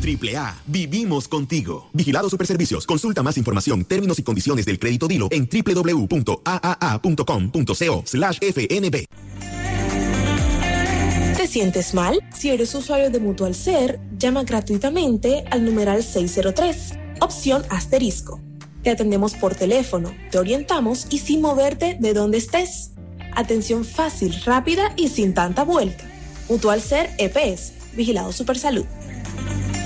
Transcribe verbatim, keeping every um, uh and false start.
Triple A, vivimos contigo. Vigilado Superservicios. Consulta más información, términos y condiciones del crédito Dilo en doble u doble u doble u punto a a a punto com punto co slash f n b. ¿Te sientes mal? Si eres usuario de Mutual Ser, llama gratuitamente al numeral seis cero tres, opción asterisco. Te atendemos por teléfono, te orientamos y sin moverte de donde estés. Atención fácil, rápida y sin tanta vuelta. Mutual Ser E P S, Vigilado Supersalud.